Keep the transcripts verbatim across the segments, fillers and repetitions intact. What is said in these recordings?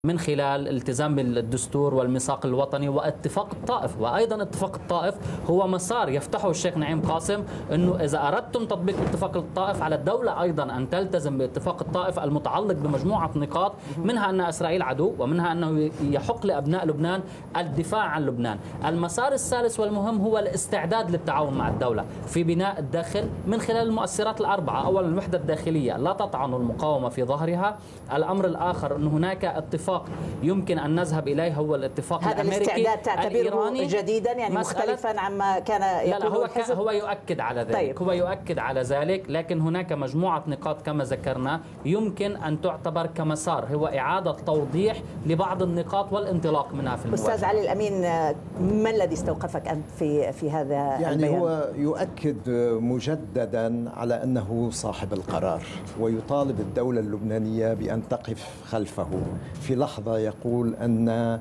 من خلال الالتزام بالدستور والميثاق الوطني واتفاق الطائف. وأيضا اتفاق الطائف هو مسار يفتحه الشيخ نعيم قاسم، أنه إذا أردتم تطبيق اتفاق الطائف على الدولة أيضا أن تلتزم باتفاق الطائف المتعلق بمجموعة نقاط، منها أن إسرائيل عدو، ومنها أنه يحق لأبناء لبنان الدفاع عن لبنان. المسار الثالث والمهم هو الاستعداد للتعاون مع الدولة في بناء الداخل من خلال المؤثرات الأربعة. أولا الوحدة الداخلية لا تطعن المقاومة في ظهرها. الأمر الآخر أن هناك اتفاق يمكن أن نذهب إليه هو الاتفاق هذا الأمريكي الاستعداد تعتبره جديدا، يعني مختلفا عما كان لا لا هو الحزب؟ هو يؤكد على ذلك. طيب. هو يؤكد على ذلك، لكن هناك مجموعة نقاط كما ذكرنا يمكن أن تعتبر كمسار، هو إعادة توضيح لبعض النقاط والانطلاق منها في المواجهة. أستاذ علي الأمين، ما الذي استوقفك أنت في في هذا يعني البيان؟ هو يؤكد مجددا على أنه صاحب القرار، ويطالب الدولة اللبنانية بأن تقف خلفه. في لحظة يقول أن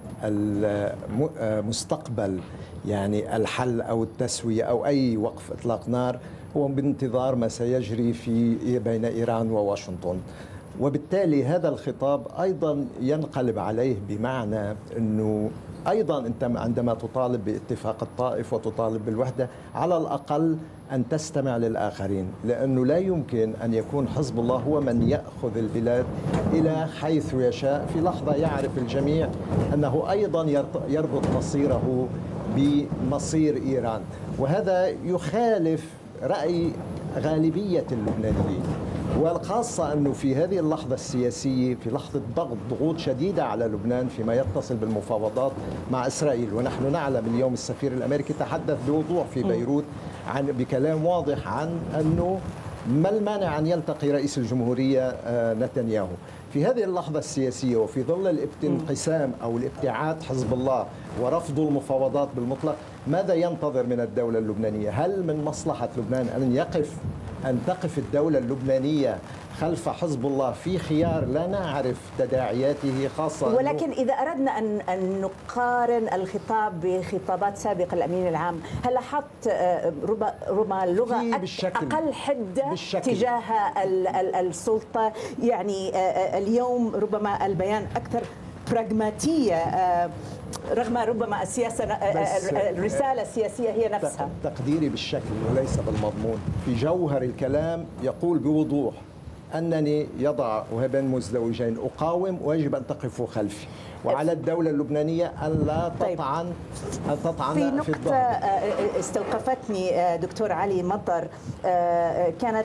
المستقبل يعني الحل أو التسوية أو أي وقف إطلاق نار هو بانتظار ما سيجري في بين إيران وواشنطن. وبالتالي هذا الخطاب أيضا ينقلب عليه بمعنى أنه أيضا أنت عندما تطالب باتفاق الطائف وتطالب بالوحدة على الأقل أن تستمع للآخرين، لأنه لا يمكن أن يكون حزب الله هو من يأخذ البلاد إلى حيث يشاء. في لحظة يعرف الجميع أنه أيضا يربط مصيره بمصير إيران، وهذا يخالف رأي غالبية اللبنانيين، والخاصة أنه في هذه اللحظة السياسية في لحظة ضغط ضغوط شديدة على لبنان فيما يتصل بالمفاوضات مع إسرائيل. ونحن نعلم اليوم السفير الأمريكي تحدث بوضوح في بيروت عن بكلام واضح عن أنه ما المانع أن يلتقي رئيس الجمهورية نتنياهو. في هذه اللحظة السياسية وفي ظل الانقسام أو الابتعاد حزب الله ورفض المفاوضات بالمطلق، ماذا ينتظر من الدولة اللبنانية؟ هل من مصلحة لبنان أن يقف أن تقف الدولة اللبنانية خلف حزب الله في خيار لا نعرف تداعياته، خاصة ولكن إذا أردنا أن أن نقارن الخطاب بخطابات سابقة الأمين العام، هل لاحظت ربما اللغة أقل حدة بالشكل. تجاه السلطة؟ يعني اليوم ربما البيان أكثر براغماتية، رغم ربما السياسة الرسالة السياسية هي نفسها. تقديري بالشكل وليس بالمضمون. في جوهر الكلام يقول بوضوح أنني يضع وهبين مزدوجين أقاوم ويجب أن تقفوا خلفي، وعلى الدولة اللبنانية أن لا تطعن أن تطعن في نقطة استوقفتني دكتور علي مطر، كانت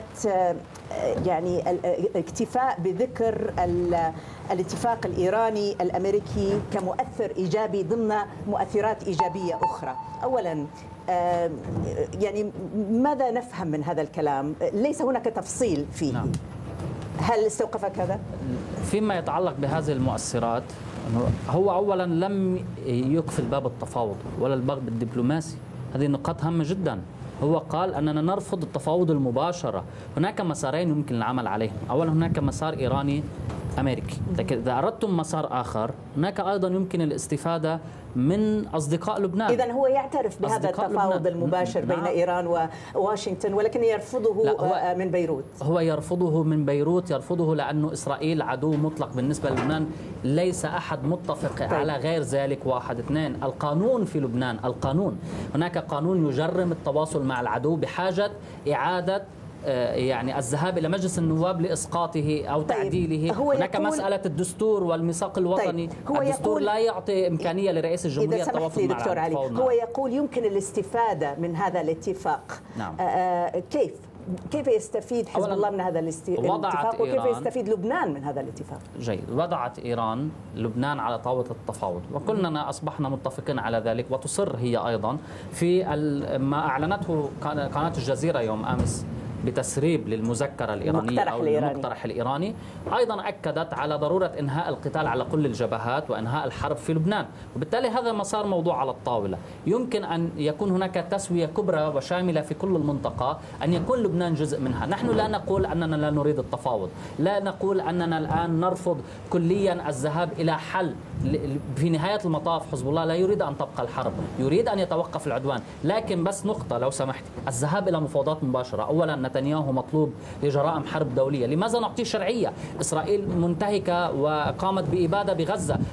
يعني الاكتفاء بذكر الاتفاق الإيراني الأمريكي كمؤثر إيجابي ضمن مؤثرات إيجابية أخرى. أولا يعني ماذا نفهم من هذا الكلام؟ ليس هناك تفصيل فيه. نعم. هل استوقفك هذا؟ فيما يتعلق بهذه المؤثرات، هو أولا لم يقفل باب التفاوض ولا الباب الدبلوماسي. هذه نقاط هامة جدا. هو قال أننا نرفض التفاوض المباشرة. هناك مسارين يمكن العمل عليهم. أولا هناك مسار إيراني أمريكي، لكن إذا أردتم مسار آخر هناك أيضا يمكن الاستفادة من أصدقاء لبنان. إذن هو يعترف بهذا التفاوض لبنان المباشر بين نعم. إيران وواشنطن، ولكن يرفضه هو من بيروت. هو يرفضه من بيروت، يرفضه لأنه إسرائيل عدو مطلق بالنسبة للبنان. ليس أحد متفق طيب. على غير ذلك. واحد اثنين، القانون في لبنان، القانون هناك قانون يجرم التواصل مع العدو بحاجة إعادة يعني الذهاب إلى مجلس النواب لإسقاطه أو طيب. تعديله. هناك مسألة الدستور والميثاق الوطني. طيب. هو الدستور لا يعطي إمكانية لرئيس الجمهورية التواصل مع دكتور علي. هو يقول يمكن الاستفادة من هذا الاتفاق. نعم. آه كيف؟ كيف يستفيد حزب الله من هذا الاتفاق، وكيف يستفيد لبنان من هذا الاتفاق؟ جيد. وضعت إيران لبنان على طاولة التفاوض، وكلنا أصبحنا متفقين على ذلك، وتصر هي أيضا في ما أعلنته قناة الجزيرة يوم أمس بتسريب للمذكرة الإيرانية أو المقترح الإيراني. أيضا أكدت على ضرورة إنهاء القتال على كل الجبهات وإنهاء الحرب في لبنان، وبالتالي هذا مسار موضوع على الطاولة. يمكن أن يكون هناك تسوية كبرى وشاملة في كل المنطقة، أن يكون لبنان جزء منها. نحن لا نقول أننا لا نريد التفاوض، لا نقول أننا الآن نرفض كليا الذهاب إلى حل. في نهاية المطاف حزب الله لا يريد أن تبقى الحرب، يريد أن يتوقف العدوان. لكن بس نقطة لو سمحت، الذهاب إلى مفاوضات مباشرة. أولا نتنياهو مطلوب لجرائم حرب دولية، لماذا نعطيه شرعية؟ إسرائيل منتهكة وقامت بإبادة بغزة،